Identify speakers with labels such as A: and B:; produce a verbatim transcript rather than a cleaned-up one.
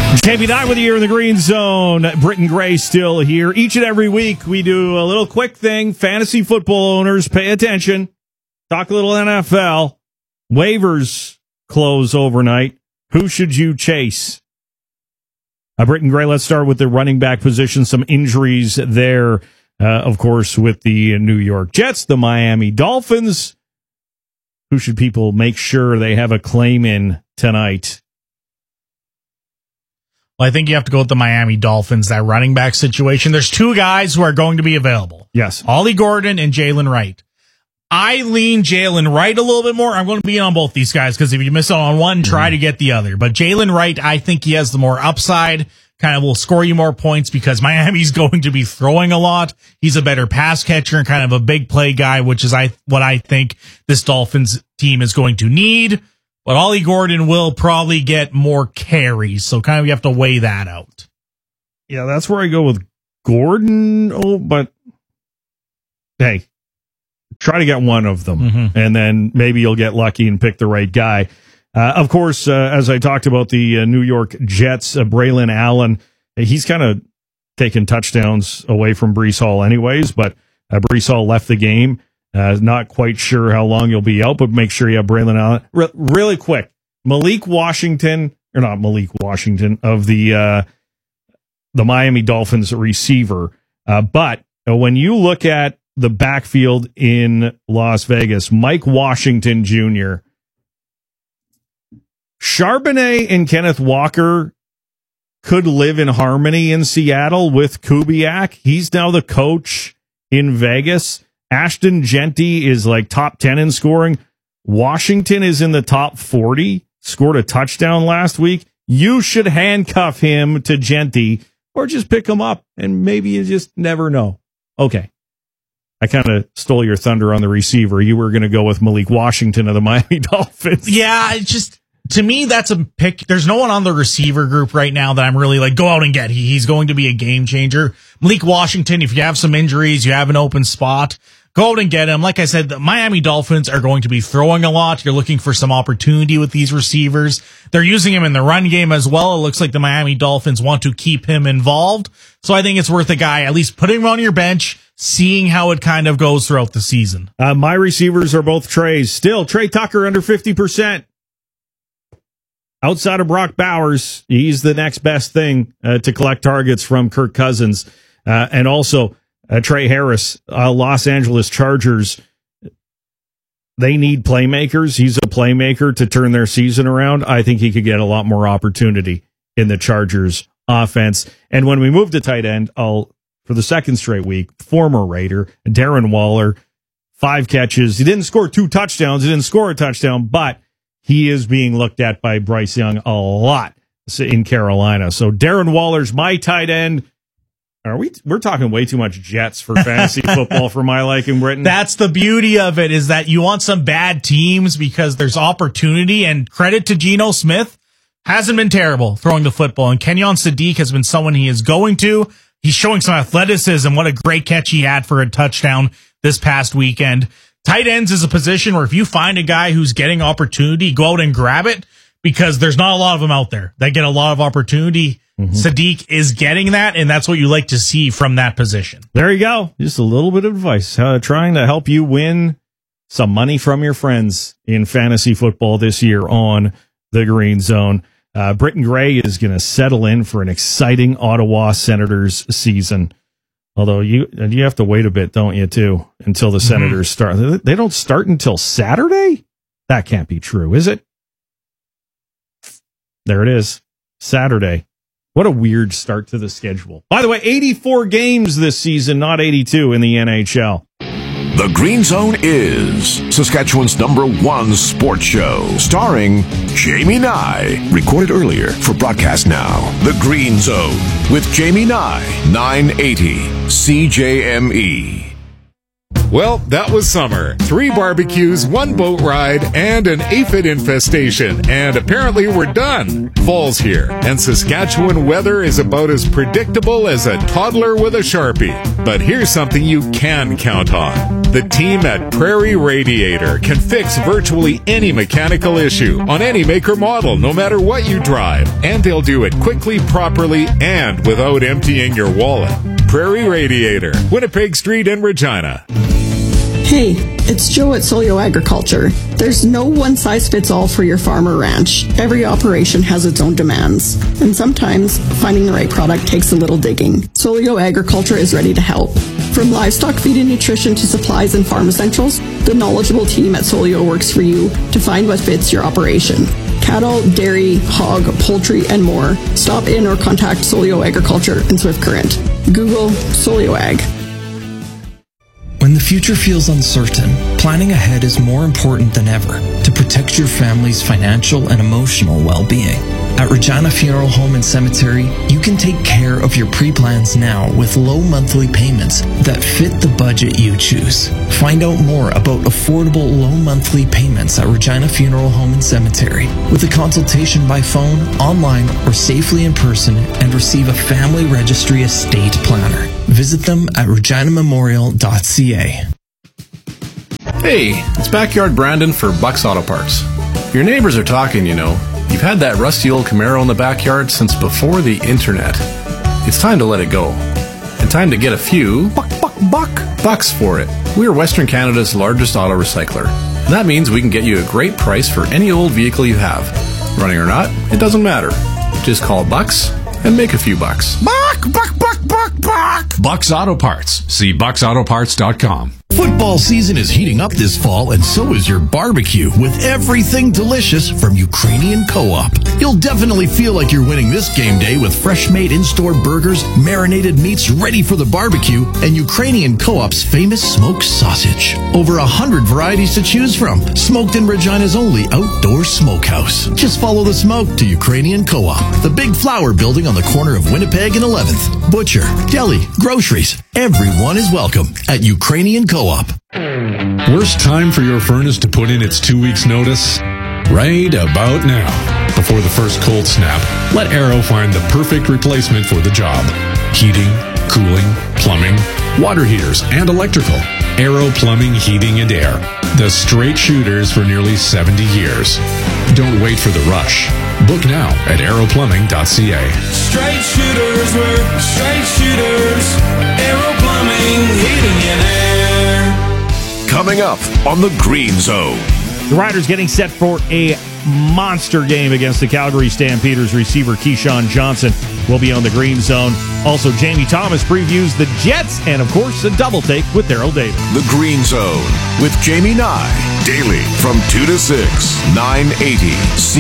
A: Jamie Nye with you here in the Green Zone. Britton Gray still here. Each and every week we do a little quick thing. Fantasy football owners, pay attention. Talk a little N F L. Waivers close overnight. Who should you chase? Uh, Britton Gray, let's start with the running back position. Some injuries there, uh, of course, with the New York Jets, the Miami Dolphins. Who should people make sure they have a claim in tonight?
B: Well, I think you have to go with the Miami Dolphins, that running back situation. There's two guys who are going to be available.
A: Yes.
B: Ollie Gordon and Jalen Wright. I lean Jalen Wright a little bit more. I'm going to be on both these guys because if you miss out on one, mm-hmm. try to get the other. But Jalen Wright, I think he has the more upside, kind of will score you more points because Miami's going to be throwing a lot. He's a better pass catcher and kind of a big play guy, which is I what I think this Dolphins team is going to need. But Ollie Gordon will probably get more carries, so kind of you have to weigh that out.
A: Yeah, that's where I go with Gordon. Oh, but hey, try to get one of them, mm-hmm. and then maybe you'll get lucky and pick the right guy. Uh, of course, uh, as I talked about the uh, New York Jets, uh, Braylon Allen, he's kind of taken touchdowns away from Breece Hall anyways, but uh, Breece Hall left the game. Uh, not quite sure how long you'll be out, but make sure you have Braylon Allen. Re- really quick, Malik Washington, or not Malik Washington, of the uh, the Miami Dolphins receiver. Uh, but uh, when you look at the backfield in Las Vegas, Mike Washington Junior, Charbonnet and Kenneth Walker could live in harmony in Seattle with Kubiak. He's now the coach in Vegas. Ashton Genty is like top ten in scoring. Washington is in the top forty, scored a touchdown last week. You should handcuff him to Genty or just pick him up, and maybe you just never know. Okay. I kind of stole your thunder on the receiver. You were going to go with Malik Washington of the Miami Dolphins.
B: Yeah, it's just, to me, that's a pick. There's no one on the receiver group right now that I'm really like, go out and get. He, he's going to be a game changer. Malik Washington, if you have some injuries, you have an open spot, go out and get him. Like I said, the Miami Dolphins are going to be throwing a lot. You're looking for some opportunity with these receivers. They're using him in the run game as well. It looks like the Miami Dolphins want to keep him involved. So I think it's worth a guy, at least putting him on your bench, seeing how it kind of goes throughout the season.
A: Uh, my receivers are both Treys. Still, Trey Tucker under fifty percent. Outside of Brock Bowers, he's the next best thing uh, to collect targets from Kirk Cousins. Uh, and also, uh, Trey Harris, uh, Los Angeles Chargers, they need playmakers. He's a playmaker to turn their season around. I think he could get a lot more opportunity in the Chargers offense. And when we move to tight end, I'll, for the second straight week, former Raider, Darren Waller, five catches. He didn't score two touchdowns. He didn't score a touchdown, but he is being looked at by Bryce Young a lot in Carolina. So Darren Waller's my tight end. Are we? We're talking way too much Jets for fantasy football for my liking, Britton.
B: That's the beauty of it, is that you want some bad teams because there's opportunity, and credit to Geno Smith. Hasn't been terrible throwing the football, and Kenyon Sadiq has been someone he is going to. He's showing some athleticism. What a great catch he had for a touchdown this past weekend. Tight ends is a position where if you find a guy who's getting opportunity, go out and grab it, because there's not a lot of them out there that get a lot of opportunity. Mm-hmm. Sadiq is getting that, and that's what you like to see from that position.
A: There you go. Just a little bit of advice, uh, trying to help you win some money from your friends in fantasy football this year on the Green Zone. Uh, Britton Gray is going to settle in for an exciting Ottawa Senators season. Although you you have to wait a bit, don't you, too, until the Senators mm-hmm. start. They don't start until Saturday? That can't be true, is it? There it is. Saturday. What a weird start to the schedule. By the way, eighty-four games this season, not eighty-two in the N H L.
C: The Green Zone is Saskatchewan's number one sports show, starring Jamie Nye. Recorded earlier for broadcast now. The Green Zone with Jamie Nye, nine eighty C J M E.
D: Well, that was summer. Three barbecues, one boat ride, and an aphid infestation. And apparently we're done. Fall's here, and Saskatchewan weather is about as predictable as a toddler with a Sharpie. But here's something you can count on. The team at Prairie Radiator can fix virtually any mechanical issue on any make or model, no matter what you drive. And they'll do it quickly, properly, and without emptying your wallet. Prairie Radiator, Winnipeg Street in Regina.
E: Hey, it's Joe at Solio Agriculture. There's no one-size-fits-all for your farm or ranch. Every operation has its own demands. And sometimes, finding the right product takes a little digging. Solio Agriculture is ready to help. From livestock feed and nutrition to supplies and farm essentials, the knowledgeable team at Solio works for you to find what fits your operation. Cattle, dairy, hog, poultry, and more. Stop in or contact Solio Agriculture in Swift Current. Google Solio Ag.
F: When the future feels uncertain, planning ahead is more important than ever to protect your family's financial and emotional well-being. At Regina Funeral Home and Cemetery, you can take care of your pre-plans now with low monthly payments that fit the budget you choose. Find out more about affordable low monthly payments at Regina Funeral Home and Cemetery with a consultation by phone, online, or safely in person, and receive a family registry estate planner. Visit them at regina memorial dot c a.
G: Hey, it's Backyard Brandon for Bucks Auto Parts. Your neighbors are talking, you know. You've had that rusty old Camaro in the backyard since before the internet. It's time to let it go. And time to get a few buck, buck, buck bucks for it. We are Western Canada's largest auto recycler. And that means we can get you a great price for any old vehicle you have. Running or not, it doesn't matter. Just call Bucks and make a few bucks.
C: Buck, buck, buck, buck, buck. Bucks Auto Parts. See bucks auto parts dot com.
H: Football season is heating up this fall, and so is your barbecue with everything delicious from Ukrainian Co-op. You'll definitely feel like you're winning this game day with fresh-made in-store burgers, marinated meats ready for the barbecue, and Ukrainian Co-op's famous smoked sausage. Over a hundred varieties to choose from, smoked in Regina's only outdoor smokehouse. Just follow the smoke to Ukrainian Co-op, the big flower building on the corner of Winnipeg and eleventh. Butcher, deli, groceries, everyone is welcome at Ukrainian Co-op.
I: Worst time for your furnace to put in its two weeks notice? Right about now. Before the first cold snap, let Arrow find the perfect replacement for the job. Heating, cooling, plumbing, water heaters, and electrical. Arrow Plumbing, Heating, and Air. The straight shooters for nearly seventy years. Don't wait for the rush. Book now at arrow plumbing dot c a.
J: Straight shooters, we're straight shooters. Arrow Plumbing, Heating, and Air.
C: Coming up on the Green Zone.
A: The Riders getting set for a monster game against the Calgary Stampeders. Receiver Keyshawn Johnson will be on the Green Zone. Also, Jamie Thomas previews the Jets, and of course, a double take with Daryl David.
C: The Green Zone with Jamie Nye. Daily from two to six, nine eighty.